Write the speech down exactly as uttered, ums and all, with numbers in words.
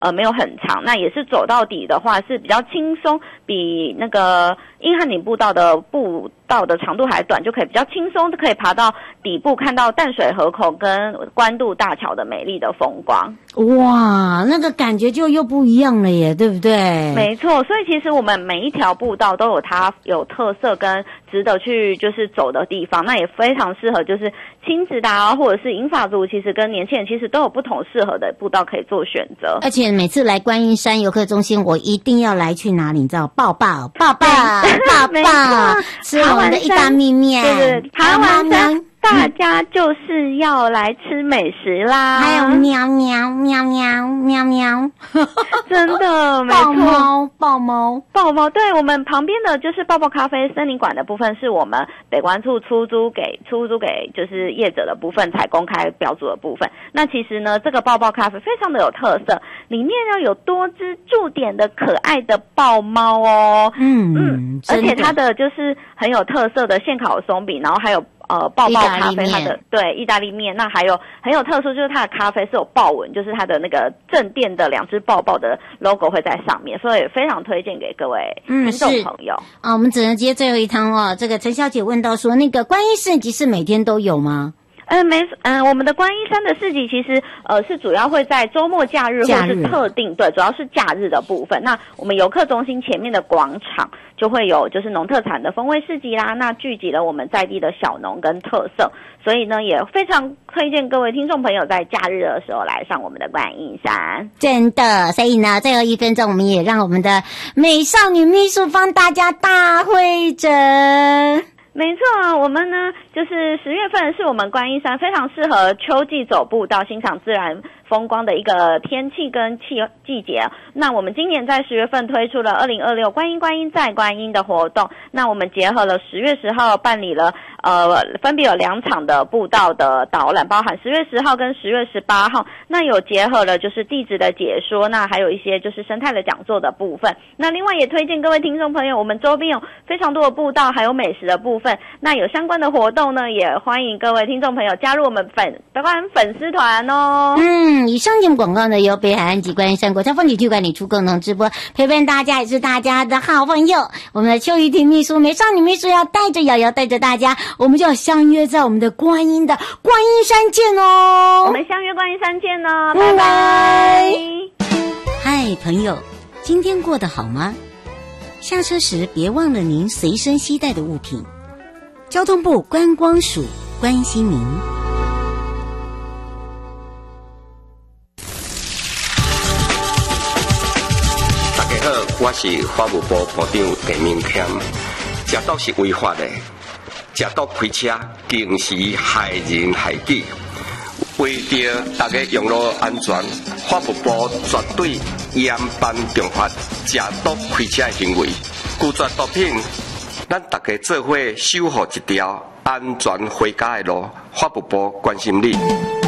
呃没有很长，那也是走到底的话是比较轻松，比那个英汉岭步道的步道的长度还短，就可以比较轻松，就可以爬到底部，看到淡水河口跟关渡大桥的美丽的风光。 哇，那个感觉就又不一样了耶，对不对？ 没错，所以其实我们每一条步道都有它有特色跟值得去就是走的地方，那也非常适合就是亲子的啊，或者是银发族，其实跟年轻人其实都有不同适合的步道可以做选择。 而且每次来观音山游客中心，我一定要来去哪里？你知道？抱抱抱抱抱抱，吃我们的意大利面， 对对，爬完山。大家就是要来吃美食啦， 还有喵喵喵喵喵喵， 真的没错， 抱猫抱猫抱猫。对，我们旁边的就是抱抱咖啡森林馆的部分，是我们北关处出租给出租给就是业者的部分才公开标注的部分。那其实呢，这个抱抱咖啡非常的有特色，里面要有多只驻点的可爱的豹猫哦， 嗯嗯，而且它的就是很有特色的现烤松饼，然后还有。呃，抱抱咖啡，它的对意大利面，那还有很有特殊，就是它的咖啡是有豹纹，就是它的那个正店的两只抱抱的 logo 会在上面，所以非常推荐给各位听众朋友。 啊、嗯，我们只能接最后一趟哦。这个陈小姐问到说，那个观音市集是每天都有吗？ 嗯，没，嗯，我们的观音山的市集其实呃是主要会在周末假日或是特定，对，主要是假日的部分。那我们游客中心前面的广场就会有就是农特产的风味市集啦，那聚集了我们在地的小农跟特色，所以呢也非常推荐各位听众朋友在假日的时候来上我们的观音山。 真的，所以呢最后一分钟我们也让我们的美少女秘书帮大家大会诊。 没错，我们呢就是十月份是我们观音山非常适合秋季走步到欣赏自然风光的一个天气跟气季节。那我们今年在十月份推出了二零二六观音观音在观音的活动，那我们结合了十月十号办理了呃分别有两场的步道的导览，包含十月十号跟十月十八号，那有结合了就是地质的解说，那还有一些就是生态的讲座的部分。那另外也推荐各位听众朋友，我们周边有非常多的步道还有美食的部分，那有相关的活动呢，也欢迎各位听众朋友加入我们粉北海岸粉丝团哦。 嗯，以上节目广告呢由北海岸及观音山国家风景区管理处共同直播，陪伴大家也是大家的好朋友。我们的邱怡婷秘书、美少女秘书要带着瑶瑶带着大家，我们就要相约在我们的观音的观音山见哦。 我们相约观音山见哦，拜拜。 嗨，朋友，今天过得好吗？下车时别忘了您随身携带的物品。交通部观光署关心您。 大家好，我是法务部部长陈明谦。食毒是违法的，食毒开车更是害人害己。为着大家用路安全，法务部绝对严办重罚食毒开车的行为，拒绝毒品。咱大家做伙守护一条安全回家的路，法务部关心你。